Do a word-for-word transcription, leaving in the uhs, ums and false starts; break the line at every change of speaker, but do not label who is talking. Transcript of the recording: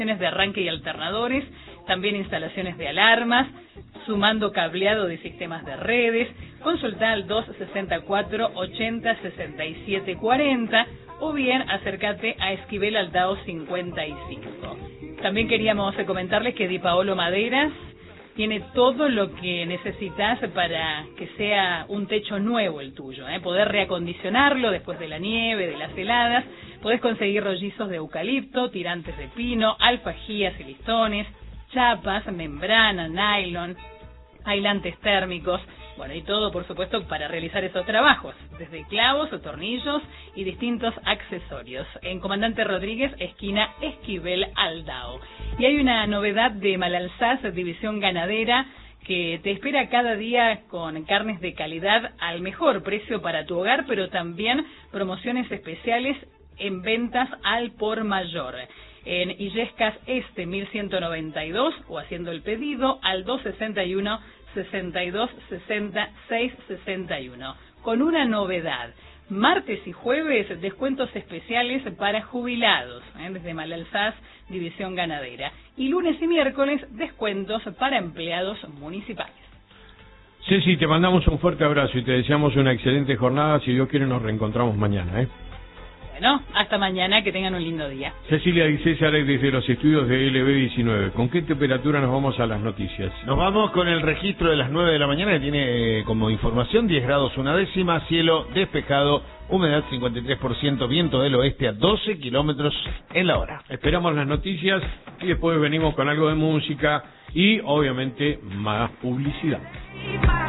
de arranque y alternadores, también instalaciones de alarmas, sumando cableado de sistemas de redes. Consulta al dos sesenta y cuatro, ochenta, sesenta y siete cuarenta o bien acércate a Esquivel Aldao cincuenta y cinco. También queríamos comentarles que Di Paolo Maderas tiene todo lo que necesitas para que sea un techo nuevo el tuyo, ¿eh? Poder reacondicionarlo después de la nieve, de las heladas. Podés conseguir rollizos de eucalipto, tirantes de pino, alfajías y listones, chapas, membrana, nylon, aislantes térmicos, bueno, y todo, por supuesto, para realizar esos trabajos, desde clavos o tornillos y distintos accesorios. En Comandante Rodríguez, esquina Esquivel Aldao. Y hay una novedad de Malalsás, división ganadera, que te espera cada día con carnes de calidad al mejor precio para tu hogar, pero también promociones especiales en ventas al por mayor. En Illescas Este mil ciento noventa y dos o haciendo el pedido al dos sesenta y uno, sesenta y dos sesenta, seiscientos sesenta y uno. Con una novedad: martes y jueves descuentos especiales para jubilados, ¿eh? desde Malalsás, división ganadera. Y lunes y miércoles descuentos para empleados municipales.
Ceci, te mandamos un fuerte abrazo y te deseamos una excelente jornada. Si Dios quiere nos reencontramos mañana, ¿eh?
Bueno, hasta mañana, que tengan un lindo día.
Cecilia Di César desde los estudios de L B diecinueve. ¿Con qué temperatura nos vamos a las noticias?
Nos vamos con el registro de las nueve de la mañana, que tiene eh, como información diez grados una décima, cielo despejado, humedad cincuenta y tres por ciento, viento del oeste a doce kilómetros en la hora.
Esperamos las noticias y después venimos con algo de música y obviamente más publicidad.